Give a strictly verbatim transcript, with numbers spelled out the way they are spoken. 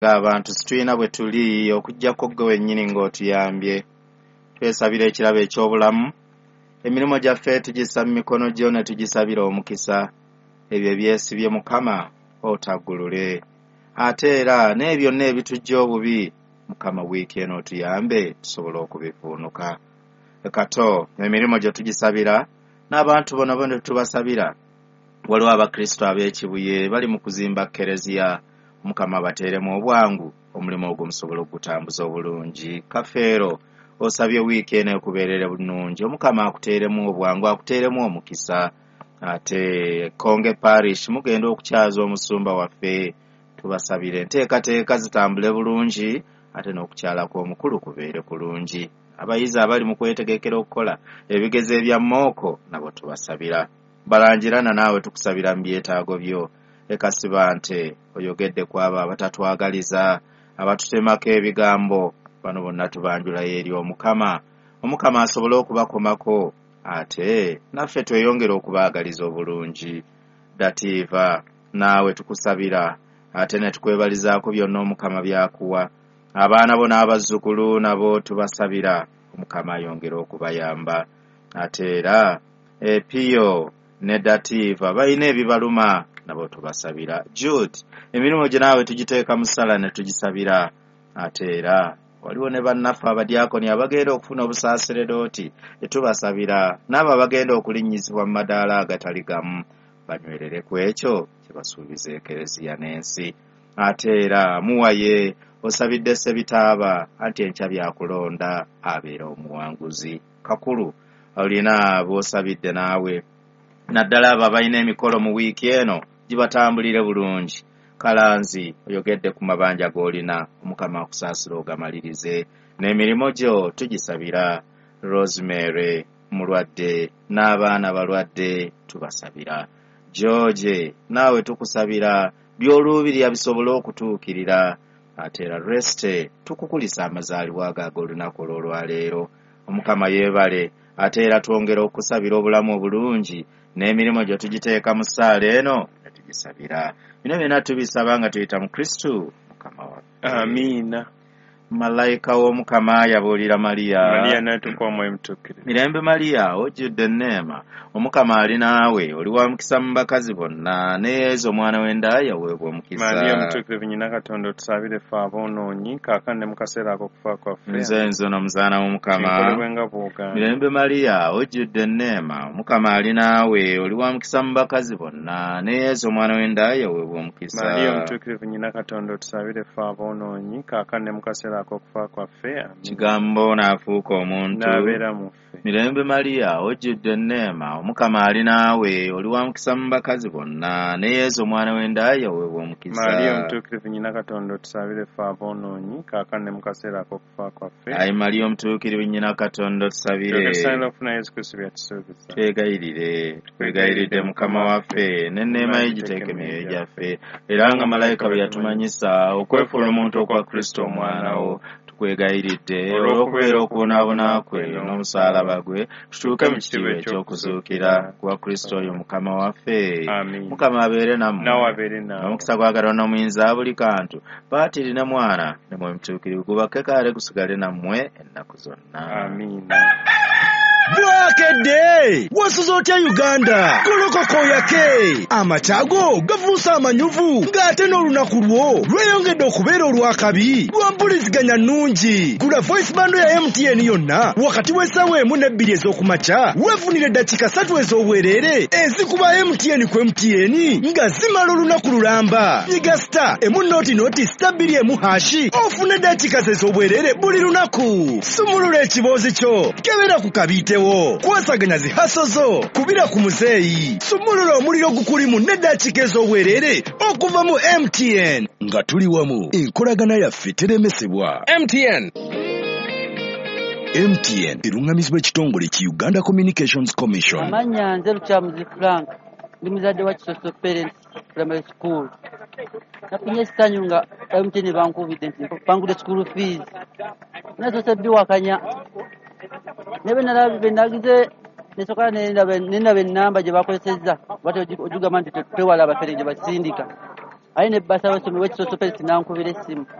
abantu situina bwe tuli okujjako gwe wennyini ng'otuyambye. Twesabira ekirabo eky'obulamu, emirimu gyaffe tugisa mu mikono gyo ne tugisabira omukisa, ebyo byesibye Mukama otaggulule. Ate era n'ebyonna ebitujja obubi Mukama wiiki eno otuyambe tusobole okubivuunuka. Kato emirimu gye tugisabira n'abantu bona bona tubasabira. Waliwo abakristo ab'ekibuye bali mu kuzimba kereziya, Mukama bateeremu obwangu omulimu ogwo musobole okutambuza obulungi. Kafeero osabye wiiki eno okubeerere bulungi, Mukama akuteeremu obwangu, akuteeremu omukisa. Ate Konge Parish mugenda okukyaza omusumba waffe, tubasabire enteekateeka zitambule bulungi, ate n'okukyala kw'omukulu kubeere kulungi. Abayizi abali mu kwetegekera okukola ebigezo ebya mooko nabo tubasabira. Balangirana naawe tukusabira mu byetaago byo. Ekasiba nte oyogedde ku abo abatatwagaliza, abatutemako ebigambo, bano bonna tubanjulayo eri Omukama. Omukama asobole okubakomako, ate naffe tweyongere okubaagaliza obulungi. Dativa naawe tukusabira, ate ne tukwebalizaako byonna Omukama byakuwa. Abaana bo n'abazzukulu nabo tubasabira, Omukama ayongere okubayamba. Ate era Epiyo ne Dativa balina ebibaluma, nabo tubasabira. Jude emirimu gye naawe tugiteeka mu ssala ne tugisabira. Ate era waliwo ne bannaffe abadiakoni abagenda okufuna obusaseredooti, tubasabira. N'abo abagenda okulinnyizibwa mu madaala agatali gamu, banywerere ku ekyo kye basuubiza ekereziya n'ensi. Ate era muwaye osabidde Sebitaaba, anti enkya byakulonda abeera omuwanguzi. Kakulu olina b'osabidde naawe, naddala abo abalina emikolo mu wiiki eno gibatambulire bulungi. Kalanzi oyogedde ku mabanja g'olina, Omukama akusaasira ogamalirize. N'emirimu gyo tugisabira. Rosemary mulwadde n'abaana balwadde tubasabira. George naawe tukusabira, by'oluubirira bisobole okutuukirira. Ate era Reste tukukulisa amazaalibwa gaago olunaku olwaleero. Omukama yeebale, ate era twongera okusabira obulamu obulungi, n'emirimu gyo tugiteeka mu ssaala eno ne tugisabira. Bino byonna tubisaba nga tuyita mu Kristo Mukama waffe. Amiina. Malayika w'Omukama yabuulira Mariya, Mariya n'atuuka Omwoyo Mutuukirivu. Mirembe Mariya, ojjudde enneema, Omukama ali naawe, oli wa mukisa mu bakazi bonna, ne Yesu omwana w'enda yaweebwa omukisa. Mariya Mutuukirivu nnyina Katonda otusabire ffe aboonoonyi, kaakano ne mu kaseera ak'okufa kwaffe. Nze nzono omuzaana w'Omukama. Kinkolebwenga bw'ogambye. Mirembe Mariya, ojjudde enneema, Omukama ali naawe, oli wa mukisa mu bakazi bonna, ne Yesu omwana w'enda yaweebwa omukisa. Mariya Mutuukirivu nnyina Katonda otusabire ffe aboonoonyi, kaakano ne mu kaseera ak'okufa kwaffe. Kigambo n'afuuka omuntu. N'abeera mu ffe. Mirembe Mariya, ojjudde enneema, Omukama ali naawe, oli wa mukisa mu bakazi bonna, ne Yesu omwana w'enda yaweebwa omukisa. Mariya Omutuukirivu nnyina Katonda otusabire ffe aboonoonyi, kaakano ne mu kaseera ak'okufa kwaffe. Ayi Mariya Omutuukirivu nnyina Katonda otusabire. Tugesaanira okufuna Yesu Kristo byatusuubiza. Twegayirire, twegayiride Mukama waffe, n'enneema ye giteeke emyoyo gyaffe, era nga malayika bwe yatumanyisa okwefuula omuntu okwa Kristo omwana wo. Tukwegayiridde olw'okubeera okubonaabona kwe n'omusaalaba gwe, tutuuke mu kitiibwa eky'okuzuukira kwa Kristo oyo Mukama waffe. Mukama abeere nammwe, omukisa gwa Katonda omuyinza buli kantu, Paatiri ne Mwana ne Mwoyo Mutuukirivu gubake kaale gusigale nammwe ennaku zonna. Amiina. Bwakedde wasuza otya Uganda golokoko yake amatago gavuusa amanyuvu ng'ate n'olunaku lwo lweyongedde okubeera olwakabi lwa mpuliziganya nnungi. Gula voice bando ya M T N yonna wakati w'essaawa emu n'ebbiri ez'okumakya weefunire eddakiika ssatu ez'obwereere ezikuba M T N ku M T N nga zimala olunaku lulamba. Nyiga star emu nooti nooti star bbiri emu hashi ofune eddakiika ez'obwereere buli lunaku. Sumulula ekiboozi kyo kebera ku kabiitewo. Kwasaganya zihaso zo kubira ku muzeeyi. Sumulula omuliro gukulimu n'eddakiika ez'obwereere okuva mu M T N. Nga tuli wamu enkolagana yaffe teremesebwa. M T N. M T N erungamizibwa ekitongole ki Uganda Communications Commission. Amanya nze Lukyamuzi Frank, ndi muzadde wa Kisoso Parents Primary School. Nafunye essanyu nga M T N bankubidde nti bangudde school fees. Nasoose biwakanya. Nebe nalabe nagize nesoka nenda nenda benamba je bakozeseza bate ojugama nti twewala abafere je basindika ayi ne bbasa w'essomero w'ekisoso parents nankubira essimu